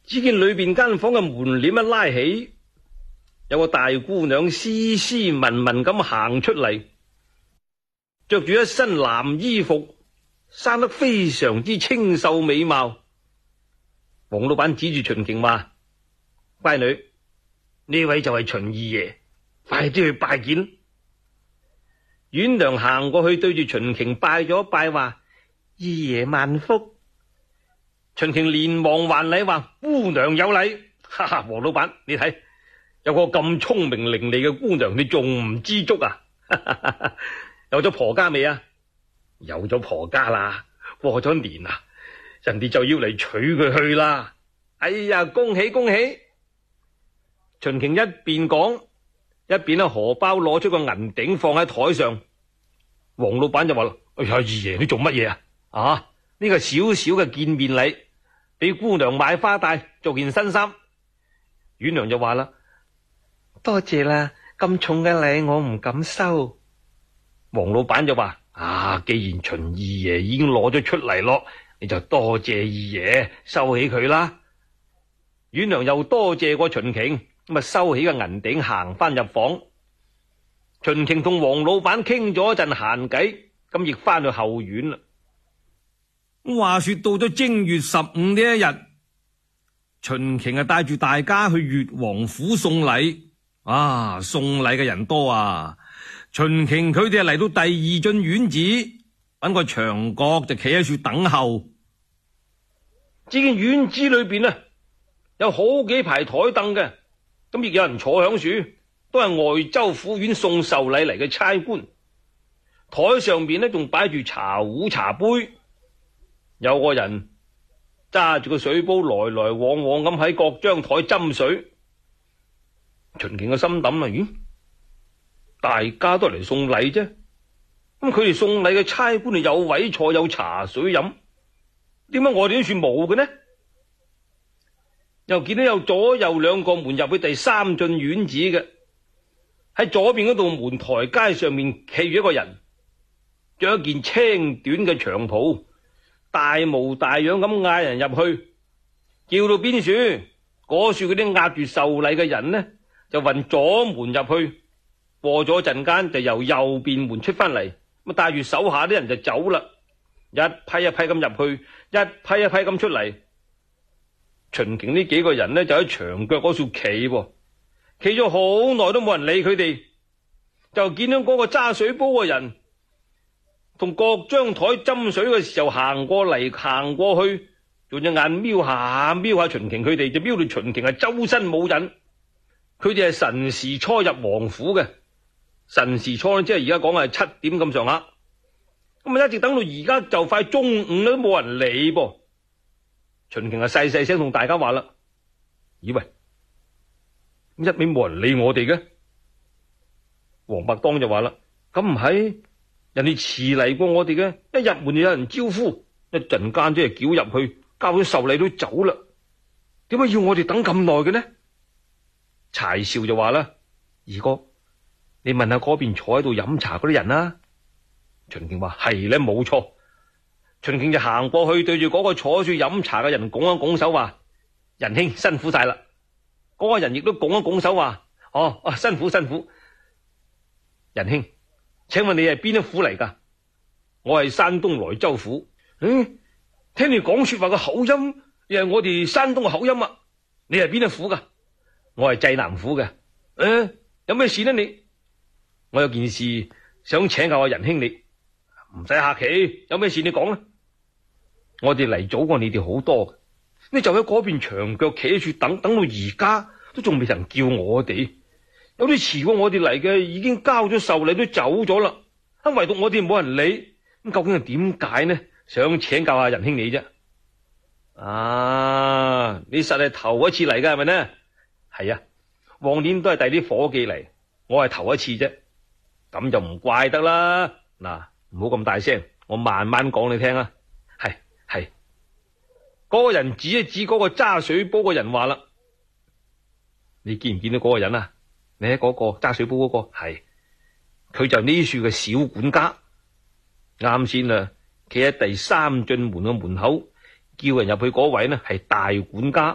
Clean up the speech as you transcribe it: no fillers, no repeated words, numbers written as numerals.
只見裏邊間房嘅門簾一拉起，有個大姑娘斯斯文文咁行出嚟，着住一身藍衣服，生得非常之清秀美貌。黃老闆指住秦瓊話：乖女，呢位就係秦二爺，快啲去拜見。阮娘行過去對住秦瓊拜咗一拜，話：二爺萬福。秦瓊連忙還禮，話：姑娘有禮。哈哈，黃老闆，你睇有個咁聰明伶俐嘅姑娘，你仲唔知足啊？有咗婆家未啊？有咗婆家啦，過咗年啦，人哋就要嚟娶佢去啦。哎呀，恭喜恭喜！秦瓊一邊講，一邊喺荷包攞出個銀錠放喺台上。黃老闆就話啦：哎呀，二爺你做乜嘢啊？啊，呢個小小嘅見面禮，俾姑娘買花帶，做件新衫。阮娘就話啦：多謝啦，咁重嘅禮我唔敢收。黃老闆就話：啊，既然秦二爺已經攞咗出嚟咯，你就多謝二爺，收起佢啦。阮娘又多謝過秦瓊，咁啊收起個銀錠，行翻入房。秦瓊同黃老闆傾咗一陣閒偈，咁亦翻去後院啦。 話說到咗正月15呢一日，秦瓊帶住大家去越王府送禮。啊，送禮嘅人多啊！秦瓊佢哋嚟到第二進院子，揾個牆角就企喺處等候。 只見院子裏邊啊，有好幾排台凳嘅，咁亦有人坐響樹，都係外州府院送壽禮嚟嘅差官。台上邊呢仲擺住茶壺茶杯，有個人揸住個水煲來來往往咁喺各張台斟水。秦瓊嘅心諗啦，咦，大家都嚟送禮啫，咁佢哋送禮嘅差官有位坐，有茶水飲，點解我哋呢處冇嘅呢？又見到有左右兩個門入去第三進院子嘅，喺左邊嗰度門台階上面企住一個人，着一件青短嘅長袍，大模大樣咁嗌人入去，叫到邊處，嗰處嗰啲押住壽禮嘅人呢，就運左門入去，過咗陣間就由右邊門出翻嚟，咁帶住手下啲人就走啦，一批一批咁入去，一批一批咁出嚟。秦瓊呢幾個人呢就喺牆腳嗰處企咗好耐都冇人理佢哋，就見到嗰個揸水煲嘅人同各張台斟水嘅時候行過嚟行過去，用隻眼瞄下秦瓊佢哋，就瞄到秦瓊係周身冇癮。佢哋係辰時初入王府嘅，辰時初即係而家講係7點咁上下，咁啊一直等到而家就快中午都冇人理噃。秦瓊啊細細聲同大家話啦：以為一味冇人理我哋嘅。黃伯當就話啦：咁唔係，人哋遲嚟過我哋嘅，一入門就有人招呼，一陣間即係叫入去，交咗壽禮都走啦，點解要我哋等咁耐嘅呢？柴少就話啦：二哥，你問下嗰邊坐喺度飲茶嗰啲人啦。秦瓊話：係咧，冇錯。秦瓊就行過去，對住嗰個坐住飲茶嘅人拱一拱手，話：仁兄辛苦晒啦。嗰個人亦都拱一拱手，話：哦，辛苦辛苦。仁兄，請問你係邊一府嚟噶？我係山東萊州府。聽你講說話嘅口音，又係我哋山東嘅口音啊。你係邊一府噶？我係濟南府嘅。有咩事呢？你我有件事想請教下仁兄你，唔使客氣，有咩事你講啦。我哋嚟早過你哋好多嘅，你就喺嗰邊牆腳企住等到而家都仲未人叫我哋，有啲遲過我哋嚟嘅已經交咗壽禮都走咗啦，唯獨我哋冇人理，咁究竟係點解呢？想請教下仁兄你啫。啊，你實係頭一次嚟噶係咪呢？係啊，往年都係第啲伙計嚟，我係頭一次啫，咁就唔怪得啦。嗱，唔好咁大聲，我慢慢講你聽啊。係，嗰個人指一指嗰個揸水煲嘅人，話啦：你見唔見到嗰個人啊？你喺嗰個揸水煲嗰個，係，佢就呢處嘅小管家。啱先啊，企喺第三進門嘅門口，叫人入去嗰位呢係大管家。